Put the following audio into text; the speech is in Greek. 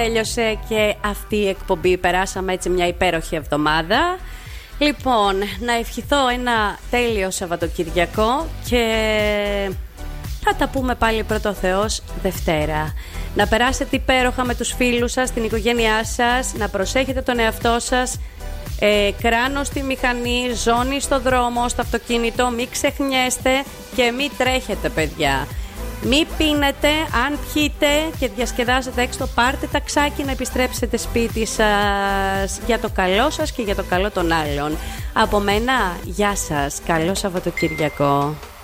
Τέλειωσε και αυτή η εκπομπή. Περάσαμε έτσι μια υπέροχη εβδομάδα. Λοιπόν, να ευχηθώ ένα τέλειο Σαββατοκυριακό και θα τα πούμε πάλι πρώτο Θεός Δευτέρα. Να περάσετε υπέροχα με τους φίλους σας, την οικογένειά σας, να προσέχετε τον εαυτό σας. Κράνο στη μηχανή, ζώνη στο δρόμο, στο αυτοκίνητο, μην ξεχνιέστε και μην τρέχετε, παιδιά. Μην πίνετε, αν πιείτε και διασκεδάζετε έξω, πάρτε ταξάκι να επιστρέψετε σπίτι σας για το καλό σας και για το καλό των άλλων. Από μένα, γεια σας, καλό Σαββατοκυριακό.